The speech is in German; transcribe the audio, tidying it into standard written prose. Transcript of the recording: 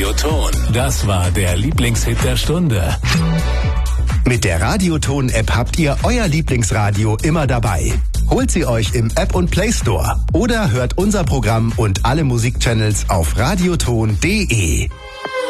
Radioton. Das war der Lieblingshit der Stunde. Mit der Radioton-App habt ihr euer Lieblingsradio immer dabei. Holt sie euch im App und Play Store oder hört unser Programm und alle Musikchannels auf radioton.de.